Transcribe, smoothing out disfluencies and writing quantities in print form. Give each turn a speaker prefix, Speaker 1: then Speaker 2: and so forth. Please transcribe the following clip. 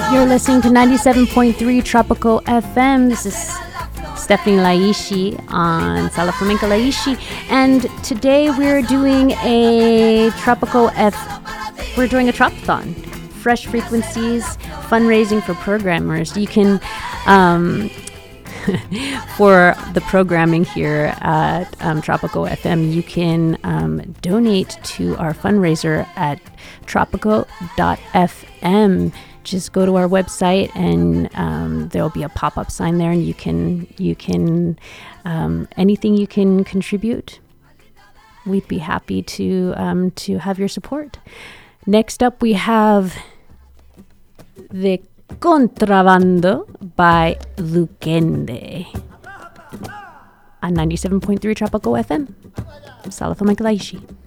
Speaker 1: You're listening to 97.3 Tropical FM. This is Stephanie Laishi on Sala Flamenca Laishi. And today we're doing a Tropathon. Fresh Frequencies, fundraising for programmers. You can, for the programming here at Tropical FM, you can donate to our fundraiser at tropical.fm. Just go to our website and there'll be a pop-up sign there, and you can anything you can contribute, we'd be happy to have your support. Next up, we have The Contrabando by Lukende on 97.3 Tropical FM. Sala Flamenca Laishi.